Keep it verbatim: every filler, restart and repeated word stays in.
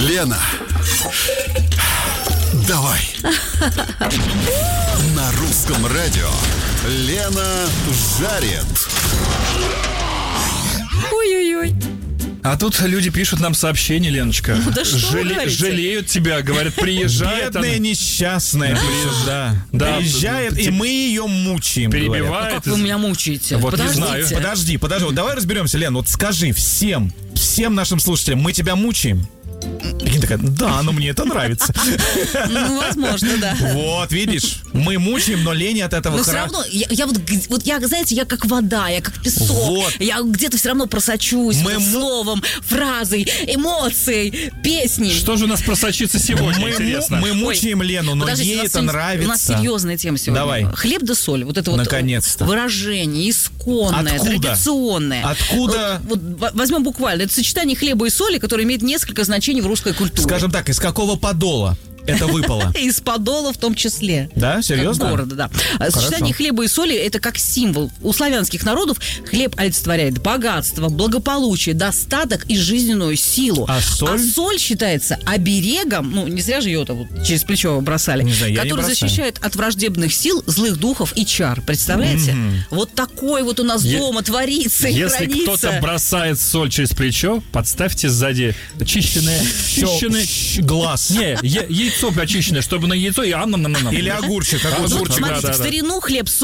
Лена, давай. На русском радио Лена жарит. Ой-ой-ой. А тут люди пишут нам сообщения, Леночка. Ну, да что вы Жале- говорите? жалеют тебя, говорят, приезжает Бедная, она, несчастная приезжает. Да, Приезжает, т- и мы ее мучаем. говорят. перебивает. Как вы меня мучаете? Вот не Подождите. знаю. Подожди, подожди. Вот давай разберемся, Лен. Вот скажи всем, всем нашим слушателям, мы тебя мучаем. И такая, да, но мне это нравится. Ну, возможно, да. Вот, видишь, мы мучаем, но Лене от этого Но все хорошо. равно, я, я вот, г- вот я, знаете, я как вода, я как песок. Вот. Я где-то все равно просочусь Мы вот му- словом, фразой, эмоцией, песней. Что же у нас просочится сегодня, Мы, интересно? мы мучаем Лену, но Подождите, у ей нас это сегодня- нравится. У нас серьезная тема сегодня. Давай. Хлеб да соль. Вот это вот Наконец-то. выражение исконное, Откуда? традиционное. Откуда? Вот, вот возьмем буквально. Это сочетание хлеба и соли, которое имеет несколько значений в русской культуре. Скажем так, из какого подола это выпало? Из подола в том числе. Да, серьезно? Как города, да. Сочетание хлеба и соли – это как символ. У славянских народов хлеб олицетворяет богатство, благополучие, достаток и жизненную силу. А соль? А соль считается оберегом, ну, не зря же ее вот через плечо бросали, Не знаю, я не который бросаю. защищает от враждебных сил, злых духов и чар. Представляете? Вот такой вот у нас Е- дома творится и Если хранится. кто-то бросает соль через плечо, подставьте сзади чищенное, чищенное, Щ- Глаз. не, я- яйцо очищенное, чтобы на яйцо и ам нам нам нам Или огурчик. Вот огурчик. Огурчик, смотрите, да, да, в да. старину хлеб с